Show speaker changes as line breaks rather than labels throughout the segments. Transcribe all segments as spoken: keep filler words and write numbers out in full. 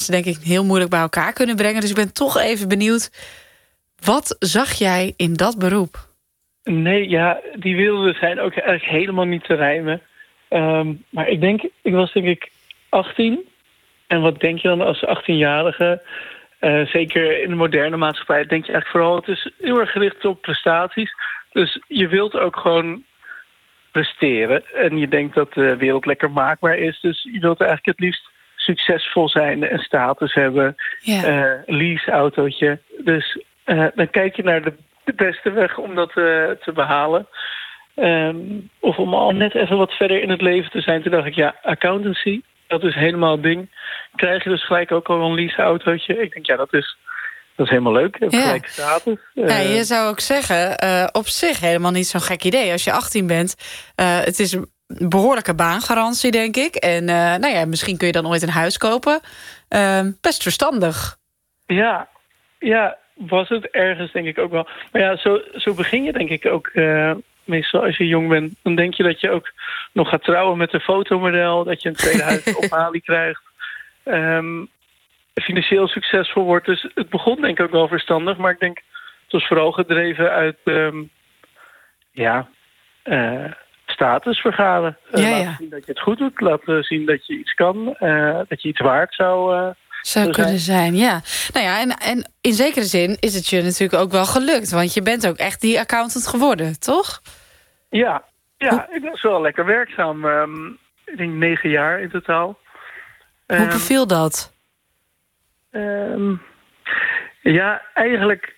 mensen denk ik heel moeilijk bij elkaar kunnen brengen. Dus ik ben toch even benieuwd, wat zag jij in dat beroep?
Nee, ja, die wilden zijn ook eigenlijk helemaal niet te rijmen. Um, maar ik denk, ik was denk ik achttien. En wat denk je dan als achttienjarige? Uh, zeker in de moderne maatschappij denk je eigenlijk vooral, het is heel erg gericht op prestaties. Dus je wilt ook gewoon presteren. En je denkt dat de wereld lekker maakbaar is. Dus je wilt eigenlijk het liefst succesvol zijn en status hebben.
Ja.
Uh, leaseautootje. Dus uh, dan kijk je naar de, de beste weg om dat uh, te behalen. Um, of om al net even wat verder in het leven te zijn. Toen dacht ik, ja, accountancy, dat is helemaal het ding. Krijg je dus gelijk ook al een leaseautootje. Ik denk, ja, dat is, dat is helemaal leuk. Je hebt
ja.
gelijk status. Uh,
Ja, je zou ook zeggen, uh, op zich helemaal niet zo'n gek idee. Als je achttien bent, uh, het is een behoorlijke baangarantie, denk ik. En uh, nou ja, misschien kun je dan ooit een huis kopen. Uh, best verstandig.
Ja, ja, was het ergens denk ik ook wel. Maar ja, zo, zo begin je denk ik ook. Uh, meestal als je jong bent, dan denk je dat je ook nog gaat trouwen met een fotomodel. Dat je een tweede huis op Bali krijgt. Um, financieel succesvol wordt. Dus het begon denk ik ook wel verstandig. Maar ik denk, het was vooral gedreven uit um, ja, uh, status vergaren. Uh,
ja, ja.
Laten zien dat je het goed doet. Laten zien dat je iets kan. Uh, dat je iets waard zou... Uh,
Zou kunnen zijn, ja. Nou ja, en, en in zekere zin is het je natuurlijk ook wel gelukt. Want je bent ook echt die accountant geworden, toch?
Ja, ja, ik was wel lekker werkzaam. Um, ik denk negen jaar in totaal.
Hoe
Um,
beviel dat?
Um, ja, eigenlijk...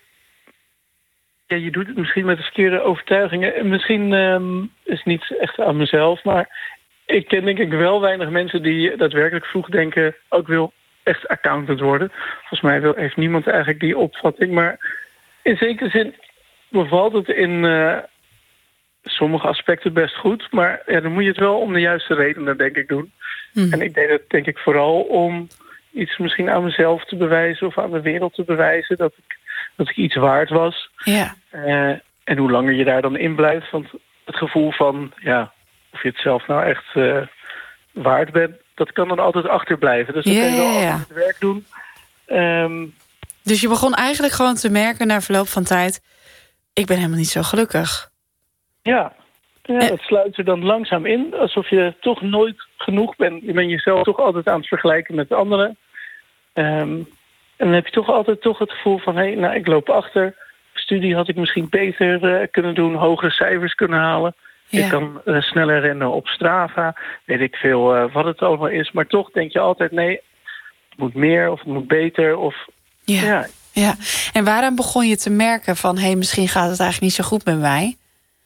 Ja, je doet het misschien met de verkeerde overtuigingen. Misschien um, is het niet echt aan mezelf. Maar ik ken denk ik wel weinig mensen die daadwerkelijk vroeg denken... ook wil echt accountant worden. Volgens mij wil, heeft niemand eigenlijk die opvatting. Maar in zekere zin bevalt het in uh, sommige aspecten best goed. Maar ja, dan moet je het wel om de juiste redenen, denk ik, doen. Hmm. En ik deed het denk ik vooral om iets misschien aan mezelf te bewijzen... of aan de wereld te bewijzen dat ik, dat ik iets waard was.
Ja.
Uh, en hoe langer je daar dan in blijft... want het gevoel van, ja, of je het zelf nou echt uh, waard bent... dat kan dan altijd achterblijven. Dus dan
ja,
kun je wel
ja, ja.
altijd het werk doen. Um,
dus je begon eigenlijk gewoon te merken na verloop van tijd... ik ben helemaal niet zo gelukkig.
Ja, ja en... dat sluit er dan langzaam in. Alsof je toch nooit genoeg bent. Je bent jezelf toch altijd aan het vergelijken met anderen. Um, en dan heb je toch altijd toch het gevoel van... hé, hey, nou, ik loop achter. Studie had ik misschien beter uh, kunnen doen. Hogere cijfers kunnen halen. Ja. Ik kan uh, sneller rennen op Strava. Weet ik veel uh, wat het allemaal is. Maar toch denk je altijd, nee, het moet meer of het moet beter. Of,
ja.
Ja.
ja. En waaraan begon je te merken van... hé, hey, misschien gaat het eigenlijk niet zo goed met mij?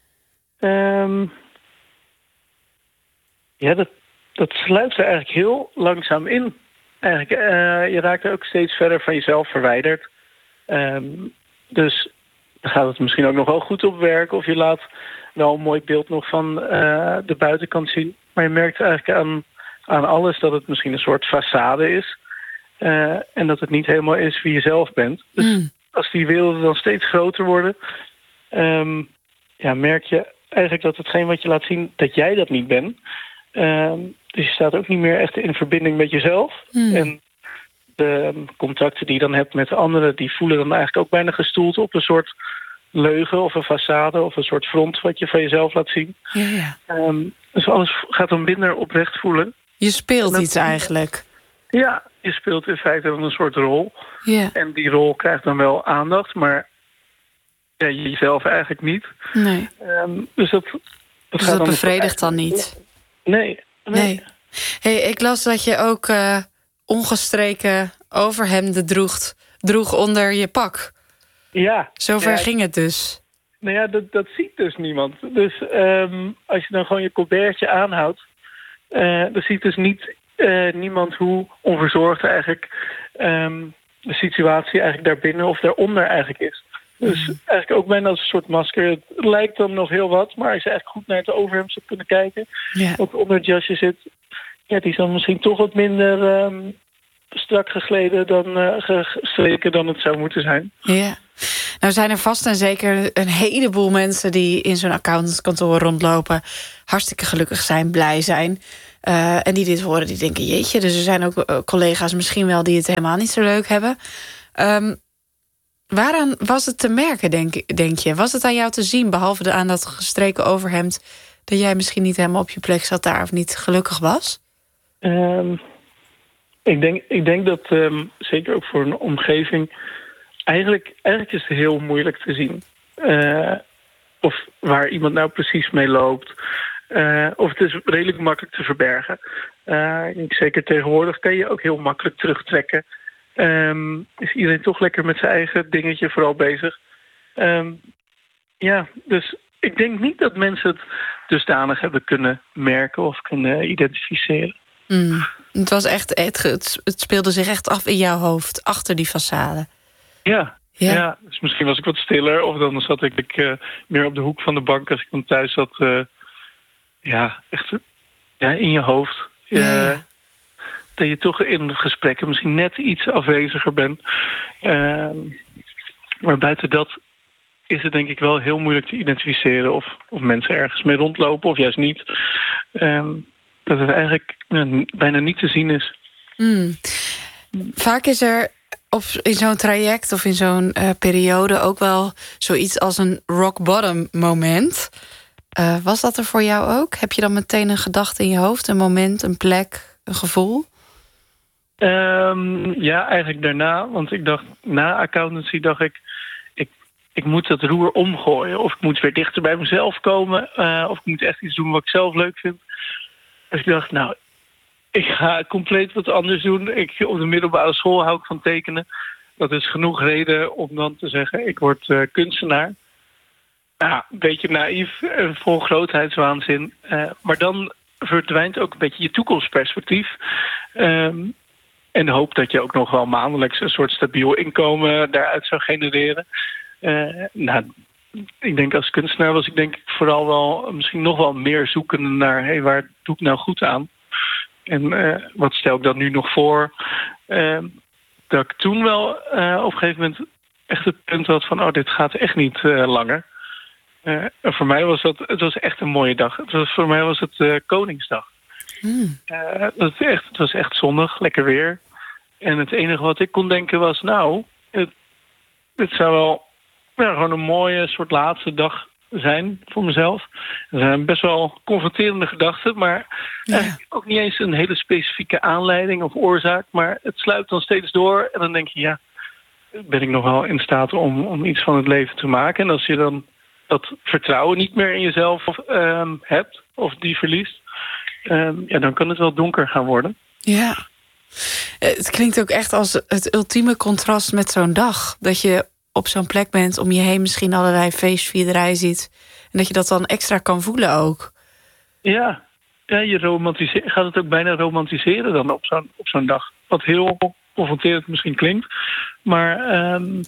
Um, ja, dat, dat sluit er eigenlijk heel langzaam in. Eigenlijk, uh, je raakt er ook steeds verder van jezelf verwijderd. Um, dus dan gaat het misschien ook nog wel goed op werk. Of je laat wel een mooi beeld nog van uh, de buitenkant zien. Maar je merkt eigenlijk aan, aan alles dat het misschien een soort façade is. Uh, en dat het niet helemaal is wie je zelf bent. Dus mm. als die werelden dan steeds groter worden... Um, ja, merk je eigenlijk dat hetgeen wat je laat zien... dat jij dat niet bent. Um, dus je staat ook niet meer echt in verbinding met jezelf. Mm. En de um, contacten die je dan hebt met anderen... die voelen dan eigenlijk ook bijna gestoeld op een soort... leugen of een façade of een soort front wat je van jezelf laat zien.
Ja, ja.
Um, dus alles gaat dan minder oprecht voelen.
Je speelt
dat,
iets eigenlijk.
Ja, je speelt in feite dan een soort rol.
Ja.
En die rol krijgt dan wel aandacht, maar ja, jezelf eigenlijk niet.
Nee.
Um, dus dat, dat,
dus
gaat
dat
dan
bevredigt dan niet?
Nee. Nee.
nee. Hey, ik las dat je ook uh, ongestreken overhemden droeg, droeg onder je pak.
Ja.
Zover
ja,
ging het dus.
Nou ja, dat, dat ziet dus niemand. Dus um, als je dan gewoon je colbertje aanhoudt... Uh, dan ziet dus niet uh, niemand hoe onverzorgd eigenlijk... Um, de situatie eigenlijk daarbinnen of daaronder eigenlijk is. Dus mm. eigenlijk ook bijna als een soort masker. Het lijkt dan nog heel wat, maar als je eigenlijk goed naar het overhemd zou kunnen kijken...
Ja.
wat onder het jasje zit... ja, die is dan misschien toch wat minder... Um, strak gegleden dan uh, gestreken dan het zou moeten zijn.
Ja. Nou zijn er vast en zeker een heleboel mensen... die in zo'n accountantskantoor rondlopen... hartstikke gelukkig zijn, blij zijn. Uh, en die dit horen, die denken, jeetje. Dus er zijn ook uh, collega's misschien wel die het helemaal niet zo leuk hebben. Um, waaraan was het te merken, denk, denk je? Was het aan jou te zien, behalve de, aan dat gestreken overhemd, dat jij misschien niet helemaal op je plek zat daar of niet gelukkig was?
Um, ik, denk, ik denk dat, um, zeker ook voor een omgeving, eigenlijk, eigenlijk is het heel moeilijk te zien. Uh, of waar iemand nou precies mee loopt. Uh, of het is redelijk makkelijk te verbergen. Uh, zeker tegenwoordig kan je ook heel makkelijk terugtrekken. Um, is iedereen toch lekker met zijn eigen dingetje vooral bezig. Um, ja, dus ik denk niet dat mensen het dusdanig hebben kunnen merken of kunnen identificeren.
Mm, het was echt, het, het speelde zich echt af in jouw hoofd, achter die façade.
Ja, ja. ja dus misschien was ik wat stiller, of dan zat ik, ik uh, meer op de hoek van de bank als ik dan thuis zat. Uh, ja, echt ja, in je hoofd. Uh, ja. Dat je toch in gesprekken misschien net iets afweziger bent. Uh, maar buiten dat is het denk ik wel heel moeilijk te identificeren of, of mensen ergens mee rondlopen of juist niet. Um, dat het eigenlijk uh, bijna niet te zien is.
Mm. Vaak is er op, in zo'n traject of in zo'n uh, periode ook wel zoiets als een rock bottom moment. Uh, was dat er voor jou ook? Heb je dan meteen een gedachte in je hoofd, een moment, een plek, een gevoel?
Um, ja, eigenlijk daarna. Want ik dacht, na accountancy dacht ik, ik, ik moet dat roer omgooien. Of ik moet weer dichter bij mezelf komen. Uh, of ik moet echt iets doen wat ik zelf leuk vind. Dus ik dacht, nou, ik ga compleet wat anders doen. Ik, op de middelbare school hou ik van tekenen. Dat is genoeg reden om dan te zeggen, ik word uh, kunstenaar. Nou, een beetje naïef en vol grootheidswaanzin. Uh, maar dan verdwijnt ook een beetje je toekomstperspectief. Um, en de hoop dat je ook nog wel maandelijks een soort stabiel inkomen daaruit zou genereren. Uh, nou, ik denk als kunstenaar was ik denk ik vooral wel misschien nog wel meer zoekende naar, hey, waar doe ik nou goed aan? En uh, wat stel ik dan nu nog voor? Uh, dat ik toen wel uh, op een gegeven moment echt het punt had van, oh, dit gaat echt niet uh, langer. Uh, en voor mij was dat, het was echt een mooie dag. Het was, voor mij was het uh, Koningsdag. Mm. Uh, dat was echt, het was echt zonnig, lekker weer. En het enige wat ik kon denken was, nou, het, het zou wel ja, gewoon een mooie soort laatste dag zijn voor mezelf. Er zijn best wel confronterende gedachten, maar ja. ook niet eens een hele specifieke aanleiding of oorzaak. Maar het sluipt dan steeds door en dan denk je, ja, ben ik nog wel in staat om, om iets van het leven te maken? En als je dan dat vertrouwen niet meer in jezelf of, um, hebt, of die verliest, um, ja, dan kan het wel donker gaan worden.
Ja, het klinkt ook echt als het ultieme contrast met zo'n dag. Dat je op zo'n plek bent, om je heen misschien allerlei feestvierderij ziet. En dat je dat dan extra kan voelen ook.
Ja, ja je romantiseert, gaat het ook bijna romantiseren dan op zo'n, op zo'n dag. Wat heel confronterend misschien klinkt. Maar um,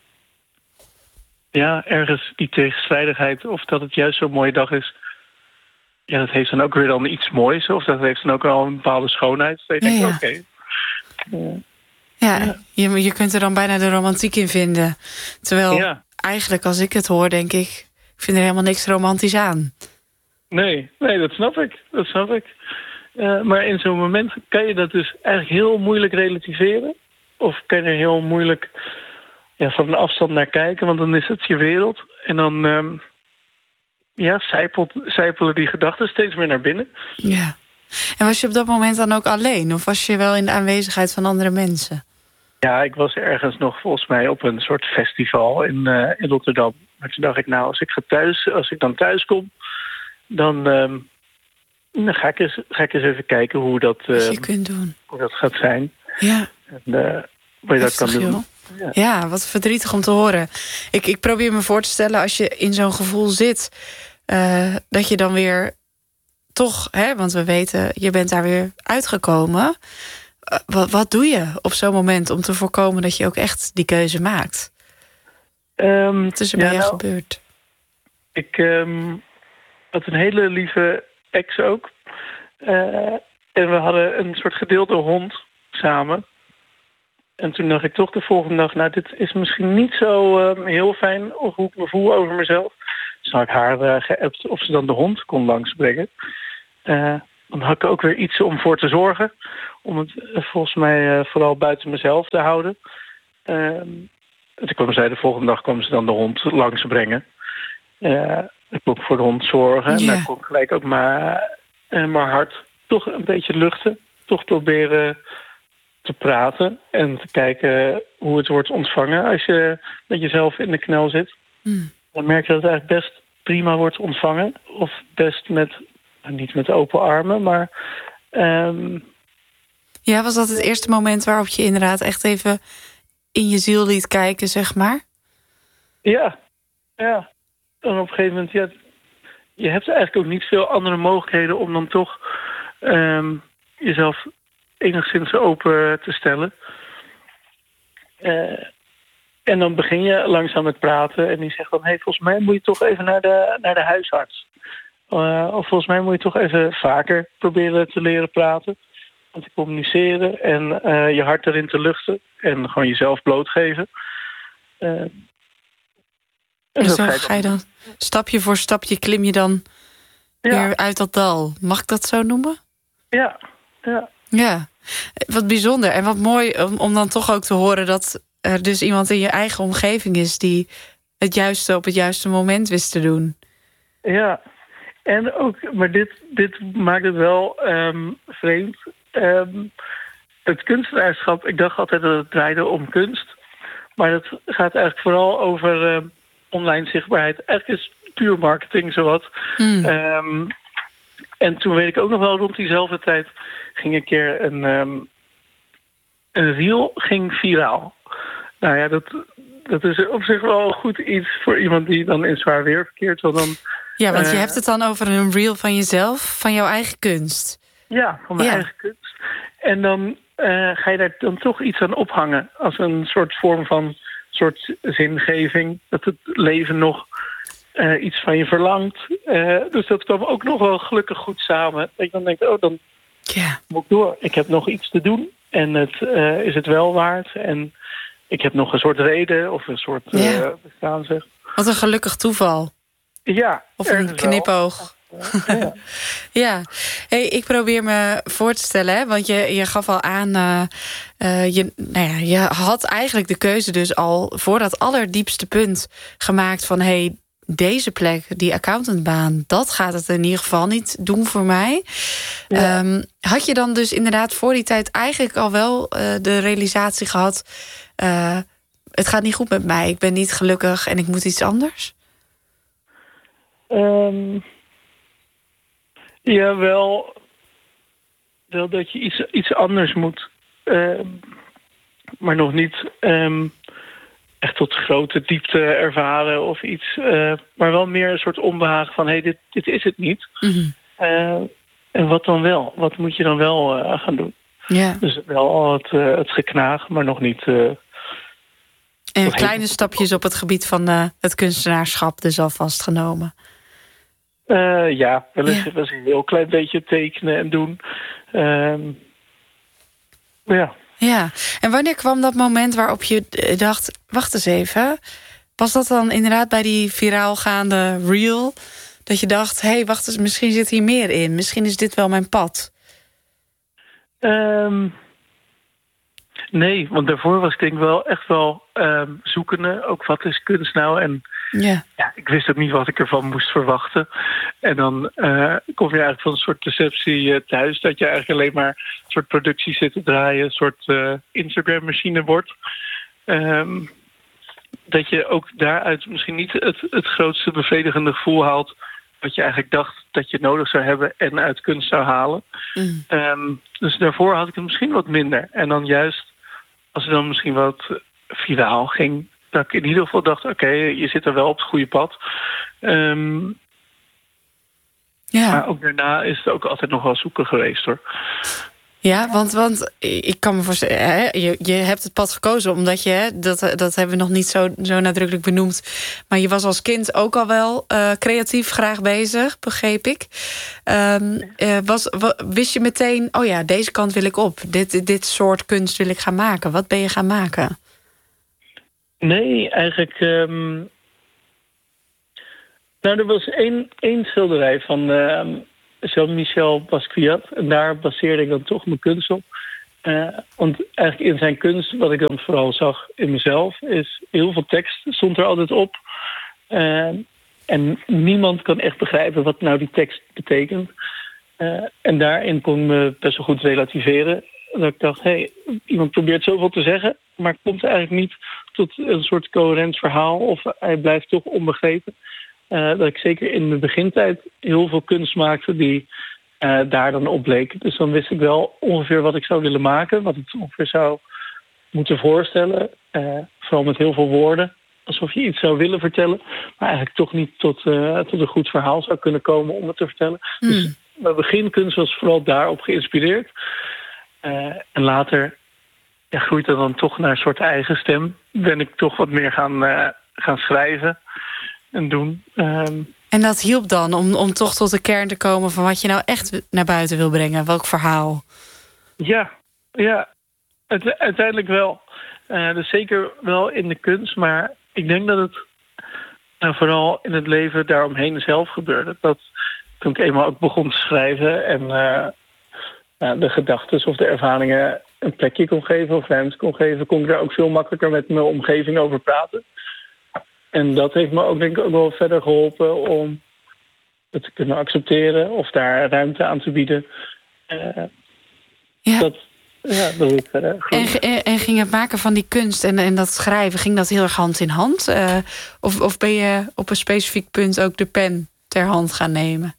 ja, ergens die tegenstrijdigheid, of dat het juist zo'n mooie dag is, ja, dat heeft dan ook weer dan iets moois. Of dat heeft dan ook wel een bepaalde schoonheid. Dat je denkt, ja, ja. oké. Okay. Uh,
ja, ja. Je, je kunt er dan bijna de romantiek in vinden. Terwijl ja. eigenlijk als ik het hoor, denk ik, ik vind er helemaal niks romantisch aan.
Nee, nee, dat snap ik. Dat snap ik. Uh, maar in zo'n moment kan je dat dus eigenlijk heel moeilijk relativeren. Of kan je er heel moeilijk ja, van een afstand naar kijken, want dan is het je wereld. En dan um, ja, zijpelt, zijpelen die gedachten steeds meer naar binnen.
Ja. En was je op dat moment dan ook alleen? Of was je wel in de aanwezigheid van andere mensen?
Ja, ik was ergens nog volgens mij op een soort festival in, uh, in Rotterdam. Maar toen dacht ik, nou, als ik, ga thuis, als ik dan thuis kom, dan, um, dan ga, ik eens, ga ik eens even kijken hoe dat, uh,
je kunt doen.
Hoe dat gaat zijn.
Ja.
En uh, hoe je dat kan doen.
Ja. ja, wat verdrietig om te horen. Ik, ik probeer me voor te stellen, als je in zo'n gevoel zit, uh, dat je dan weer toch, hè, want we weten, je bent daar weer uitgekomen. Uh, wat, wat doe je op zo'n moment om te voorkomen dat je ook echt die keuze maakt?
Um,
wat is er bij
ja,
jou
nou,
gebeurd?
Ik um, had een hele lieve ex ook. Uh, en we hadden een soort gedeelde hond samen. En toen dacht ik toch de volgende dag, nou, dit is misschien niet zo uh, heel fijn of hoe ik me voel over mezelf. Dus had ik haar uh, geappt of ze dan de hond kon langsbrengen. Uh, dan had ik ook weer iets om voor te zorgen. Om het uh, volgens mij uh, vooral buiten mezelf te houden. Uh, toen kwam zij de volgende dag kwam ze dan de hond langs brengen. Uh, ik kon voor de hond zorgen. En
Ja.
daar kon ik gelijk ook maar, uh, mijn hart toch een beetje luchten. Toch proberen te praten en te kijken hoe het wordt ontvangen als je met jezelf in de knel zit.
Mm.
Dan merk je dat het eigenlijk best prima wordt ontvangen. Of best met, niet met open armen, maar... Um...
Ja, was dat het eerste moment waarop je inderdaad echt even in je ziel liet kijken, zeg maar?
Ja, ja. En op een gegeven moment, ja, je hebt eigenlijk ook niet veel andere mogelijkheden om dan toch um, jezelf enigszins open te stellen. Uh, en dan begin je langzaam met praten en die zegt dan, hey, volgens mij moet je toch even naar de, naar de huisarts. Uh, of volgens mij moet je toch even vaker proberen te leren praten. Om te communiceren en uh, je hart erin te luchten. En gewoon jezelf blootgeven. Uh,
en, en zo, zo ga je, dan... ga je dan stapje voor stapje klim je dan ja. weer uit dat dal. Mag ik dat zo noemen?
Ja, ja.
Ja, wat bijzonder. En wat mooi om, om dan toch ook te horen dat er dus iemand in je eigen omgeving is die het juiste op het juiste moment wist te doen.
Ja, en ook, maar dit, dit maakt het wel um, vreemd. Um, het kunstenaarschap, ik dacht altijd dat het draaide om kunst. Maar het gaat eigenlijk vooral over uh, online zichtbaarheid. Eigenlijk is het puur marketing, zowat. Mm. Um, en toen weet ik ook nog wel, rond diezelfde tijd ging een keer een, um, een reel ging viraal. Nou ja, dat, dat is op zich wel goed iets voor iemand die dan in zwaar weer verkeert. Want dan,
ja, want je
uh,
hebt het dan over een reel van jezelf, van jouw eigen kunst.
Ja, van mijn ja. eigen kunst. En dan uh, ga je daar dan toch iets aan ophangen. Als een soort vorm van soort zingeving. Dat het leven nog uh, iets van je verlangt. Uh, dus dat kwam ook nog wel gelukkig goed samen. Dat je dan denkt, oh, dan
ja.
moet ik door. Ik heb nog iets te doen. En het uh, is het wel waard. En ik heb nog een soort reden of een soort uh, ja. bestaan, zeg.
Wat een gelukkig toeval.
Ja.
Of een knipoog. Ja. ja. Hey, ik probeer me voor te stellen, hè, want je, je gaf al aan... Uh, uh, je, nou ja, je had eigenlijk de keuze dus al voor dat allerdiepste punt gemaakt van... hey, deze plek, die accountantbaan, dat gaat het in ieder geval niet doen voor mij. Ja. Um, had je dan dus inderdaad voor die tijd eigenlijk al wel uh, de realisatie gehad... Uh, het gaat niet goed met mij, ik ben niet gelukkig en ik moet iets anders?
Um, ja, wel, wel dat je iets, iets anders moet. Um, maar nog niet um, echt tot grote diepte ervaren of iets. Uh, maar wel meer een soort onbehagen van, hé, hey, dit, dit is het niet. Mm-hmm. Uh, en wat dan wel? Wat moet je dan wel uh, gaan doen?
Ja.
Dus wel al het, uh, het geknaag, maar nog niet... Uh,
en kleine stapjes op het gebied van uh, het kunstenaarschap dus alvast genomen.
Uh, ja, wel eens, ja. wel eens een heel klein beetje tekenen en doen. Um, ja.
Ja, en wanneer kwam dat moment waarop je dacht... wacht eens even, was dat dan inderdaad bij die viraal gaande reel... dat je dacht, hé, hey, wacht eens, misschien zit hier meer in. Misschien is dit wel mijn pad.
Um, nee, want daarvoor was ik denk wel echt wel um, zoekende. Ook wat is kunst nou? En ja. ja, ik wist ook niet wat ik ervan moest verwachten. En dan uh, kom je eigenlijk van een soort deceptie uh, thuis... dat je eigenlijk alleen maar een soort productie zit te draaien... een soort uh, Instagram-machine wordt. Um, dat je ook daaruit misschien niet het, het grootste bevredigende gevoel haalt... wat je eigenlijk dacht dat je nodig zou hebben... en uit kunst zou halen. Mm. Um, dus daarvoor had ik het misschien wat minder. En dan juist als het dan misschien wat viraal ging... dat ik in ieder geval dacht, oké, okay, je zit er wel op het goede pad. Um, ja. Maar ook daarna is het ook altijd nog wel zoeken geweest, hoor.
Ja, want, want ik kan me voorstellen, hè, je, je hebt het pad gekozen... omdat je, hè, dat, dat hebben we nog niet zo, zo nadrukkelijk benoemd... maar je was als kind ook al wel uh, creatief graag bezig, begreep ik. Um, uh, was, wist je meteen, oh ja, deze kant wil ik op. Dit, dit soort kunst wil ik gaan maken. Wat ben je gaan maken?
Nee, eigenlijk... Um... Nou, er was één, één schilderij van... Uh, Jean-Michel Basquiat. En daar baseerde ik dan toch mijn kunst op. Uh, want eigenlijk in zijn kunst, wat ik dan vooral zag in mezelf, is heel veel tekst stond er altijd op. Uh, en niemand kan echt begrijpen wat nou die tekst betekent. Uh, en daarin kon ik me best wel goed relativeren. Dat ik dacht, hé, hey, iemand probeert zoveel te zeggen, maar komt eigenlijk niet tot een soort coherent verhaal of hij blijft toch onbegrepen. Uh, dat ik zeker in mijn begintijd heel veel kunst maakte die uh, daar dan op bleek. Dus dan wist ik wel ongeveer wat ik zou willen maken, wat ik ongeveer zou moeten voorstellen. Uh, vooral met heel veel woorden, alsof je iets zou willen vertellen, maar eigenlijk toch niet tot, uh, tot een goed verhaal zou kunnen komen om het te vertellen. Mm. Dus mijn beginkunst was vooral daarop geïnspireerd. Uh, en later ja, groeit dat dan toch naar een soort eigen stem. Ben ik toch wat meer gaan, uh, gaan schrijven en doen. Um,
en dat hielp dan om, om toch tot de kern te komen van wat je nou echt naar buiten wil brengen? Welk verhaal?
Ja, ja het, uiteindelijk wel. Uh, dus zeker wel in de kunst. Maar ik denk dat het uh, vooral in het leven daaromheen zelf gebeurde. Dat toen ik eenmaal ook begon te schrijven en uh, uh, de gedachten of de ervaringen een plekje kon geven of ruimte kon geven, kon ik daar ook veel makkelijker met mijn omgeving over praten. En dat heeft me ook denk ik ook wel verder geholpen om het te kunnen accepteren of daar ruimte aan te bieden. Uh,
ja.
Dat, ja, dat ik verder
en, en, en ging het maken van die kunst en, en dat schrijven, ging dat heel erg hand in hand? Uh, of, of ben je op een specifiek punt ook de pen ter hand gaan nemen?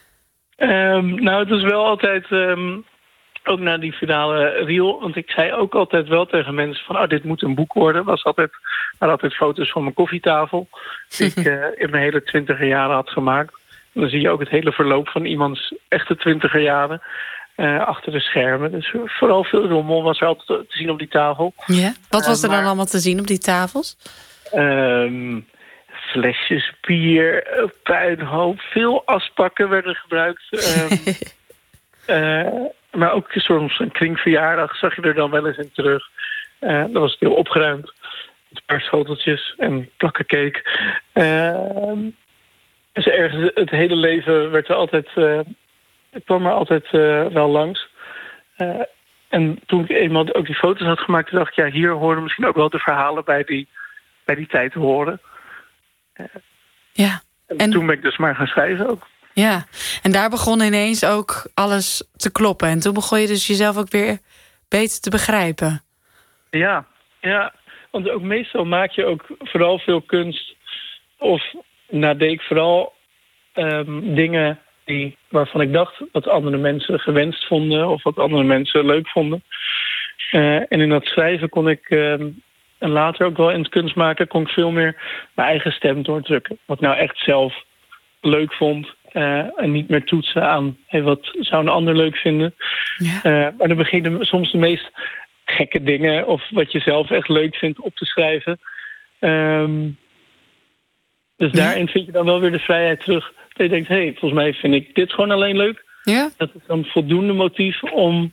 Um, nou, het is wel altijd Um, ook na die finale reel, want ik zei ook altijd wel tegen mensen van, oh, dit moet een boek worden. Was altijd, had altijd foto's van mijn koffietafel die ik uh, in mijn hele twintiger jaren had gemaakt. En dan zie je ook het hele verloop van iemands echte twintiger jaren uh, achter de schermen. Dus vooral veel rommel was er altijd te zien op die tafel.
Ja? Wat was er
uh, maar,
dan allemaal te zien op die tafels?
Um, flesjes bier, puinhoop, veel aspakken werden gebruikt. Um, uh, Maar ook soms een kringverjaardag zag je er dan wel eens in terug. Uh, dat was het heel opgeruimd. Een paar schoteltjes en plakken cake. Uh, dus ergens het hele leven werd er altijd, uh, ik kwam er altijd uh, wel langs. Uh, en toen ik eenmaal ook die foto's had gemaakt, dacht ik, ja, hier horen misschien ook wel de verhalen bij die, bij die tijd te horen. Uh,
ja.
En,
en
toen ben ik dus maar gaan schrijven ook.
Ja, en daar begon ineens ook alles te kloppen. En toen begon je dus jezelf ook weer beter te begrijpen.
Ja, ja. Want ook meestal maak je ook vooral veel kunst. Of nou, deed ik vooral um, dingen die, waarvan ik dacht wat andere mensen gewenst vonden. Of wat andere mensen leuk vonden. Uh, en in dat schrijven kon ik, um, en later ook wel in het kunst maken, kon ik veel meer mijn eigen stem doordrukken. Wat ik nou echt zelf leuk vond. Uh, en niet meer toetsen aan hey, wat zou een ander leuk vinden. Ja. Uh, maar dan begin je soms de meest gekke dingen of wat je zelf echt leuk vindt op te schrijven. Um, dus ja. Daarin vind je dan wel weer de vrijheid terug. Dat je denkt, hé, hey, volgens mij vind ik dit gewoon alleen leuk.
Ja.
Dat is dan voldoende motief om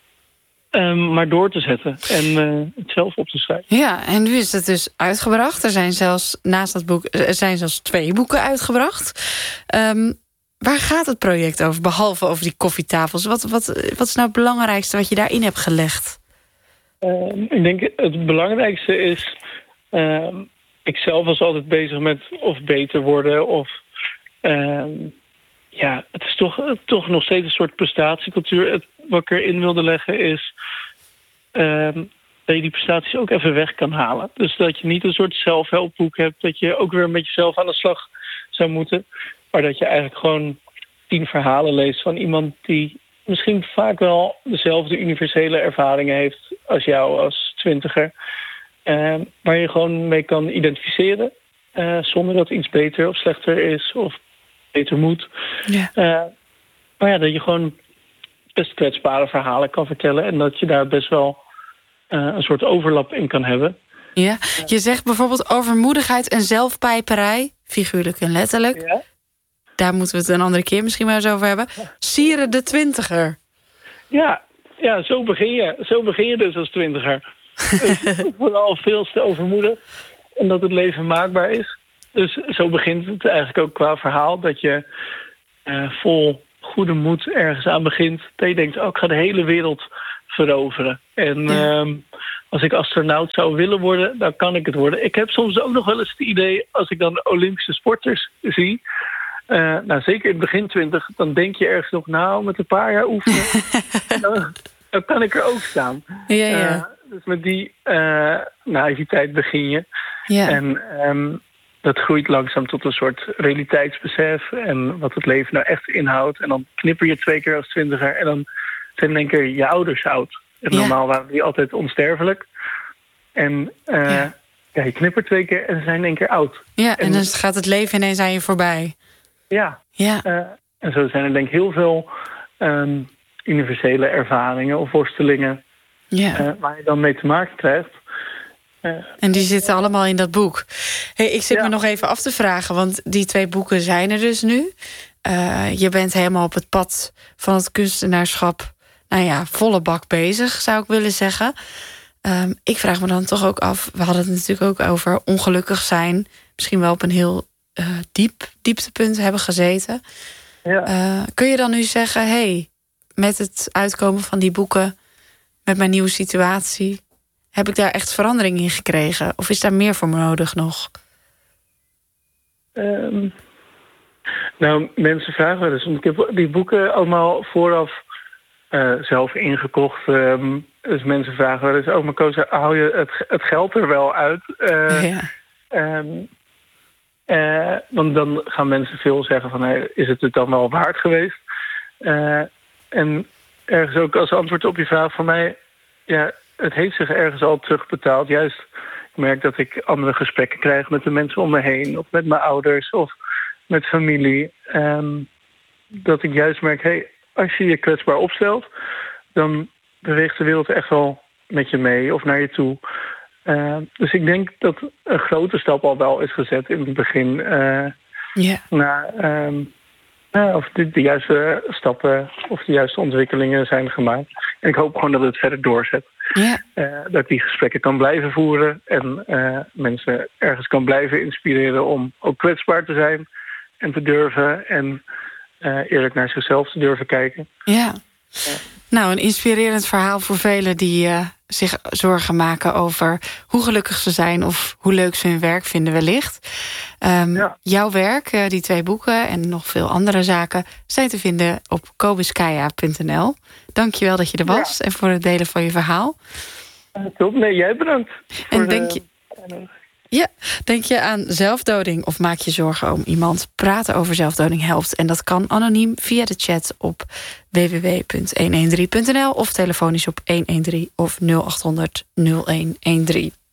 um, maar door te zetten en uh, het zelf op te schrijven.
Ja, en nu is het dus uitgebracht. Er zijn zelfs naast dat boek er zijn zelfs twee boeken uitgebracht. Um, Waar gaat het project over, behalve over die koffietafels? Wat, wat, wat is nou het belangrijkste wat je daarin hebt gelegd?
Uh, ik denk het belangrijkste is, Uh, ik zelf was altijd bezig met of beter worden. Of uh, ja, het is toch, toch nog steeds een soort prestatiecultuur. Het, wat ik erin wilde leggen is Uh, dat je die prestaties ook even weg kan halen. Dus dat je niet een soort zelfhelpboek hebt, dat je ook weer met jezelf aan de slag zou moeten. Maar dat je eigenlijk gewoon tien verhalen leest van iemand die misschien vaak wel dezelfde universele ervaringen heeft als jou als twintiger. Uh, waar je gewoon mee kan identificeren. Uh, zonder dat iets beter of slechter is of beter moet.
Ja.
Uh, maar ja, dat je gewoon best kwetsbare verhalen kan vertellen. En dat je daar best wel uh, een soort overlap in kan hebben.
Ja, je zegt bijvoorbeeld overmoedigheid en zelfpijperij. Figuurlijk en letterlijk.
Ja.
Daar moeten we het een andere keer misschien maar eens over hebben. Sieren de twintiger.
Ja, ja, zo begin je. Zo begin je dus als twintiger. Dus vooral veel te overmoedig. En dat het leven maakbaar is. Dus zo begint het eigenlijk ook qua verhaal. Dat je uh, vol goede moed ergens aan begint. Dat je denkt, oh, ik ga de hele wereld veroveren. En
Ja.
um, als ik astronaut zou willen worden, dan kan ik het worden. Ik heb soms ook nog wel eens het idee, als ik dan Olympische sporters zie, Uh, nou, zeker in het begin twintig, dan denk je ergens nog, nou, met een paar jaar oefenen, dan, dan kan ik er ook staan.
Ja, ja.
Uh, dus met die uh, naïviteit begin je.
Ja.
En um, dat groeit langzaam tot een soort realiteitsbesef en wat het leven nou echt inhoudt. En dan knipper je twee keer als twintiger en dan zijn in één keer je ouders oud. En
Ja.
normaal waren die altijd onsterfelijk. En uh,
Ja.
ja, je knippert twee keer en ze zijn in één keer oud.
Ja, en, en dan gaat het leven ineens aan je voorbij.
Ja,
ja.
Uh, en zo zijn er denk ik heel veel um, universele ervaringen of worstelingen
ja.
uh, waar je dan mee te maken krijgt. Uh,
en die zitten allemaal in dat boek. Hey, ik zit
ja.
me nog even af te vragen, want die twee boeken zijn er dus nu. Uh, je bent helemaal op het pad van het kunstenaarschap, nou ja, volle bak bezig, zou ik willen zeggen. Um, ik vraag me dan toch ook af, we hadden het natuurlijk ook over ongelukkig zijn, misschien wel op een heel Uh, diep, dieptepunt hebben gezeten.
Ja.
Uh, kun je dan nu zeggen, hey, met het uitkomen van die boeken, met mijn nieuwe situatie, heb ik daar echt verandering in gekregen? Of is daar meer voor nodig nog?
Um, nou, mensen vragen wel eens. Ik heb die boeken allemaal vooraf uh, zelf ingekocht. Um, dus mensen vragen wel eens, oh, maar Koos, hou je het, het geld er wel uit? Uh,
ja.
Um, Uh, want dan gaan mensen veel zeggen van, hey, is het het dan wel waard geweest? Uh, en ergens ook als antwoord op je vraag van mij, ja, het heeft zich ergens al terugbetaald. Juist, ik merk dat ik andere gesprekken krijg met de mensen om me heen, of met mijn ouders, of met familie. Um, dat ik juist merk, hey, als je je kwetsbaar opstelt, dan beweegt de wereld echt wel met je mee of naar je toe. Uh, dus ik denk dat een grote stap al wel is gezet in het begin. Uh,
yeah.
naar, um, uh, of de, de juiste stappen of de juiste ontwikkelingen zijn gemaakt. En ik hoop gewoon dat het verder doorzet.
Yeah.
Uh, dat ik die gesprekken kan blijven voeren. En uh, mensen ergens kan blijven inspireren om ook kwetsbaar te zijn. En te durven. En uh, eerlijk naar zichzelf te durven kijken.
Ja. Yeah. Uh, Nou, een inspirerend verhaal voor velen die uh, zich zorgen maken over hoe gelukkig ze zijn of hoe leuk ze hun werk vinden wellicht. Um, ja. Jouw werk, uh, die twee boeken en nog veel andere zaken, zijn te vinden op kobiskaya punt n l. Dank je wel dat je er was ja. en voor het delen van je verhaal.
Uh, top, nee, jij bedankt.
En denk je... Ja, denk je aan zelfdoding of maak je zorgen om iemand? Praten over zelfdoding helpt. En dat kan anoniem via de chat op w w w punt honderddertien punt n l of telefonisch op honderddertien of nul acht honderd nul een een drie.